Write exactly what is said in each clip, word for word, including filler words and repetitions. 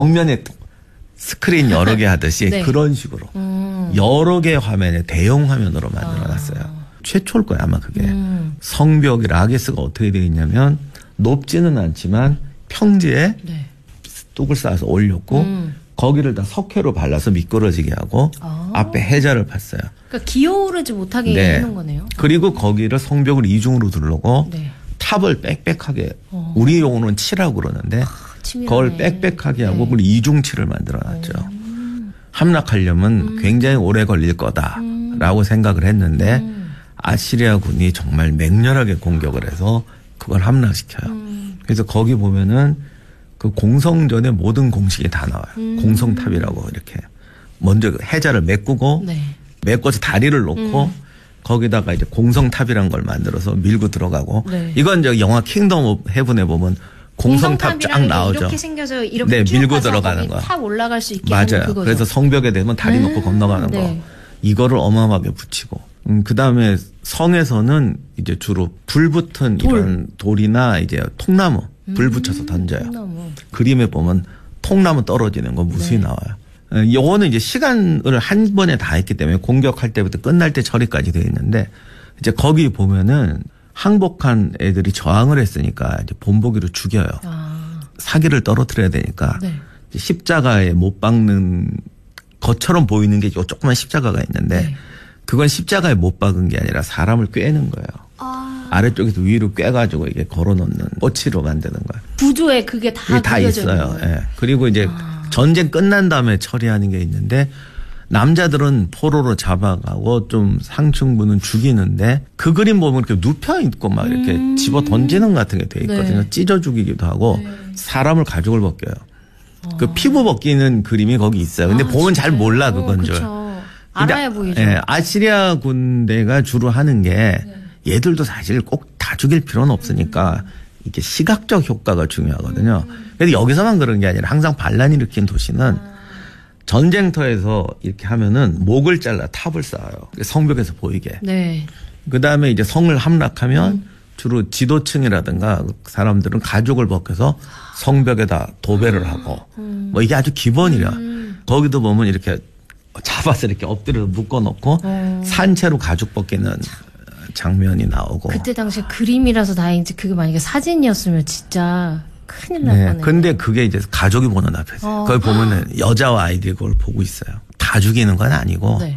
정면에 스크린 여러 개 하듯이 네. 그런 식으로 음. 여러 개 화면에 대형 화면으로 만들어놨어요. 아. 최초일 거예요 아마 그게. 음. 성벽이 라게스가 어떻게 되어 있냐면 높지는 않지만 평지에 네. 뚝을 쌓아서 올렸고 음. 거기를 다 석회로 발라서 미끄러지게 하고 아. 앞에 해자를 팠어요. 그러니까 기어오르지 못하게 네. 해놓은 거네요. 그리고 거기를 성벽을 이중으로 두르고 네. 탑을 빽빽하게 어. 우리 용어는 칠하고 그러는데 아, 그걸 빽빽하게 하고 네. 그걸 이중칠을 만들어놨죠. 음. 함락하려면 음. 굉장히 오래 걸릴 거다라고 음. 생각을 했는데 음. 아시리아군이 정말 맹렬하게 공격을 해서 그걸 함락시켜요. 음. 그래서 거기 보면은 그 공성전의 모든 공식이 다 나와요. 음. 공성탑이라고 이렇게 먼저 해자를 메꾸고 네. 메꿔서 다리를 놓고 음. 거기다가 이제 공성탑이란 걸 만들어서 밀고 들어가고 네. 이건 저 영화 킹덤 오브 헤븐에 보면 공성탑 쫙 나오죠. 이렇게 생겨서 이렇게 네, 밀고 들어가는 거. 탑 올라갈 수 있게 맞아요. 하는 그거죠. 그래서 성벽에 대면 다리 음. 놓고 건너가는 네. 거. 이거를 어마어마하게 붙이고. 음, 그 다음에 성에서는 이제 주로 불 붙은 돌. 이런 돌이나 이제 통나무 불 붙여서 던져요. 음, 통나무. 그림에 보면 통나무 떨어지는 거 무수히 네. 나와요. 요거는 이제 시간을 한 번에 다 했기 때문에 공격할 때부터 끝날 때 처리까지 되어 있는데 이제 거기 보면은 항복한 애들이 저항을 했으니까 이제 본보기로 죽여요. 아. 사기를 떨어뜨려야 되니까 네. 십자가에 못 박는 것처럼 보이는 게 조그만 십자가가 있는데 네. 그건 십자가에 못 박은 게 아니라 사람을 꿰는 거예요. 아. 아래쪽에서 위로 꿰가지고 이게 걸어놓는 꼬치로 만드는 거예요. 구조에 그게 다 다 있어요. 예. 네. 그리고 이제 아. 전쟁 끝난 다음에 처리하는 게 있는데 남자들은 포로로 잡아가고 좀 상층부는 죽이는데 그 그림 보면 이렇게 눕혀 있고 막 이렇게 음. 집어 던지는 같은 게 돼 있거든요. 네. 찢어 죽이기도 하고 네. 사람을 가죽을 벗겨요. 어. 그 피부 벗기는 그림이 거기 있어요. 근데 아, 보면 진짜요? 잘 몰라 그건 어, 줄. 알아야 보이죠. 예, 아시리아 군대가 주로 하는 게 네. 얘들도 사실 꼭 다 죽일 필요는 없으니까 이게 시각적 효과가 중요하거든요. 그래서 여기서만 그런 게 아니라 항상 반란 일으킨 도시는 전쟁터에서 이렇게 하면은 목을 잘라 탑을 쌓아요. 성벽에서 보이게. 네. 그 다음에 이제 성을 함락하면 음. 주로 지도층이라든가 사람들은 가죽을 벗겨서 성벽에다 도배를 하고 음. 뭐 이게 아주 기본이라. 음. 거기도 보면 이렇게 잡아서 이렇게 엎드려 묶어놓고 음. 산채로 가죽 벗기는 장면이 나오고. 그때 당시 그림이라서 다행이지 그게 만약에 사진이었으면 진짜 큰일 날 뻔했네. 네. 근데 그게 이제 가족이 보는 앞에서. 어. 거기 보면은 여자와 아이들이 그걸 보고 있어요. 다 죽이는 건 아니고. 네.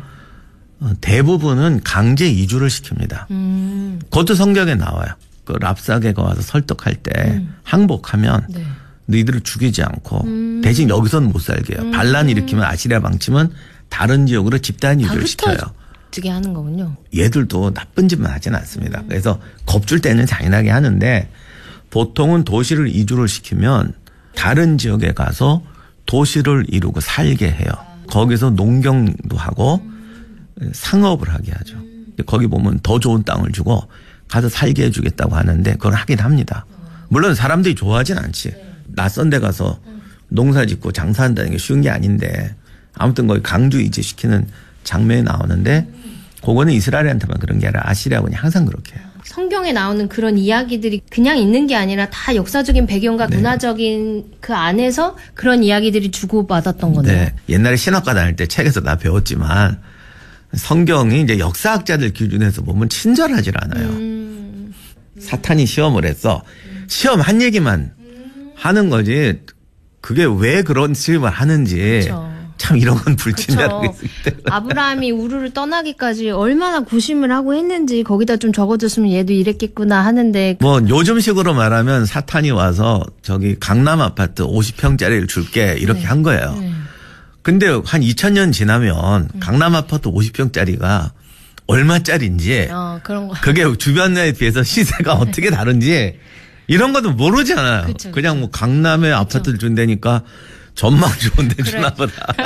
대부분은 강제 이주를 시킵니다. 음. 그것도 성경에 나와요. 그 랍사게가 와서 설득할 때 음. 항복하면 네. 너희들을 죽이지 않고 음. 대신 여기서는 못 살게 해요. 음. 반란 일으키면 아시리아 방침은 다른 지역으로 집단 이주를 시켜요. 게 하는 거군요. 얘들도 나쁜 짓만 하지는 않습니다. 음. 그래서 겁줄 때는 잔인하게 하는데 보통은 도시를 이주를 시키면 다른 지역에 가서 도시를 이루고 살게 해요. 거기서 농경도 하고 음. 상업을 하게 하죠. 음. 거기 보면 더 좋은 땅을 주고 가서 살게 해주겠다고 하는데 그걸 하긴 합니다. 물론 사람들이 좋아하진 않지. 네. 낯선 데 가서 농사 짓고 장사한다는 게 쉬운 게 아닌데 아무튼 거기 강주 이주시키는 장면이 나오는데 그거는 이스라엘한테만 그런 게 아니라 아시리아군이 항상 그렇게 해요. 성경에 나오는 그런 이야기들이 그냥 있는 게 아니라 다 역사적인 배경과 네. 문화적인 그 안에서 그런 이야기들이 주고받았던 거네요. 네. 옛날에 신학과 다닐 때 책에서 다 배웠지만 성경이 이제 역사학자들 기준에서 보면 친절하질 않아요. 음. 사탄이 시험을 했어. 시험 한 얘기만 음. 하는 거지 그게 왜 그런 시험을 하는지 그렇죠. 참 이런 건 불친절하게 있을 때. 아브라함이 우르를 떠나기까지 얼마나 고심을 하고 했는지 거기다 좀 적어줬으면 얘도 이랬겠구나 하는데. 뭐 요즘식으로 말하면 사탄이 와서 저기 강남 아파트 오십 평짜리를 줄게 이렇게 네. 한 거예요. 네. 근데 한 이천 년 지나면 음. 강남 아파트 오십 평짜리가 얼마짜리인지 어, 그런 거. 그게 주변에 비해서 시세가 어떻게 다른지 이런 것도 모르잖아요. 그쵸, 그냥 뭐 강남에 그쵸. 아파트를 준다니까 전망 좋은데 그래. 주나 보다.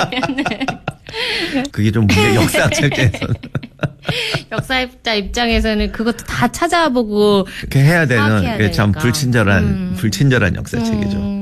그게 좀 문제 역사학자 입장에서는. 역사학자 입장에서는 그것도 다 찾아보고 그렇게 해야 되는 게 참 불친절한 음. 불친절한 역사책이죠. 음.